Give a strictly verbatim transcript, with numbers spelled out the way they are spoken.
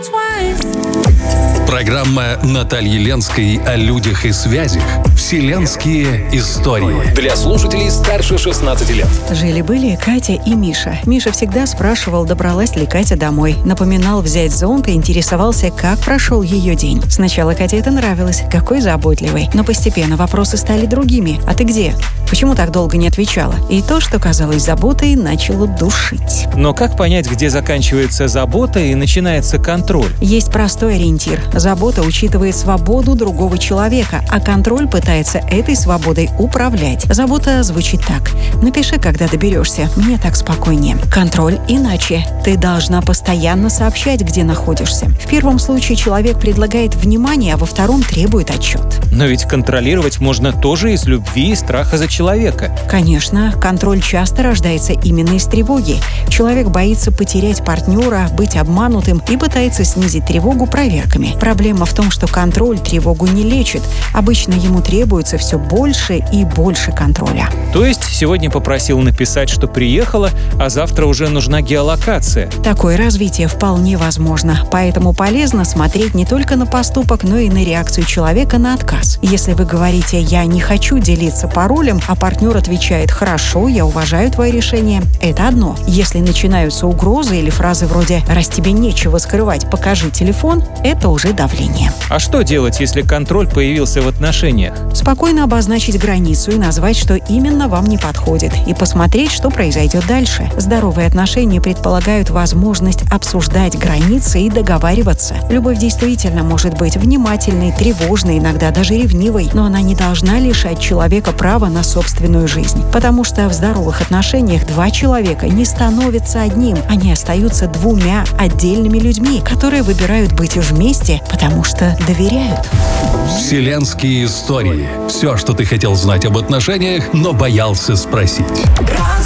Программа Натальи Ленской о людях и связях. Вселенские истории. Для слушателей старше шестнадцати лет. Жили-были Катя и Миша. Миша всегда спрашивал, добралась ли Катя домой. Напоминал взять зонт и интересовался, как прошел ее день. Сначала Кате это нравилось, какой заботливый. Но постепенно вопросы стали другими. А ты где? Почему так долго не отвечала? И то, что казалось заботой, начало душить. Но как понять, где заканчивается забота и начинается контроль? Есть простой ориентир. Забота учитывает свободу другого человека, а контроль пытается этой свободой управлять. Забота звучит так. Напиши, когда доберешься. Мне так спокойнее. Контроль иначе. Ты должна постоянно сообщать, где находишься. В первом случае человек предлагает внимание, а во втором требует отчет. Но ведь контролировать можно тоже из любви и страха за человека. Конечно, контроль часто рождается именно из тревоги. Человек боится потерять партнера, быть обманутым и пытается снизить тревогу проверками. Проблема в том, что контроль тревогу не лечит. Обычно ему требуется все больше и больше контроля. То есть сегодня попросил написать, что приехала, а завтра уже нужна геолокация. Такое развитие вполне возможно. Поэтому полезно смотреть не только на поступок, но и на реакцию человека на отказ. Если вы говорите «я не хочу делиться паролем», а партнер отвечает «хорошо, я уважаю твое решение», это одно. Если начинаются угрозы или фразы вроде «раз тебе нечего скрывать, покажи телефон», это уже давление. А что делать, если контроль появился в отношениях? Спокойно обозначить границу и назвать, что именно вам не подходит, и посмотреть, что произойдет дальше. Здоровые отношения предполагают возможность обсуждать границы и договариваться. Любовь действительно может быть внимательной, тревожной, иногда даже ревнивой, но она не должна лишать человека права на собственную жизнь. Потому что в здоровых отношениях два человека не становятся одним, они остаются двумя отдельными людьми, которые выбирают быть вместе, потому что доверяют. Вселенские истории. Все, что ты хотел знать об отношениях, но боялся спросить.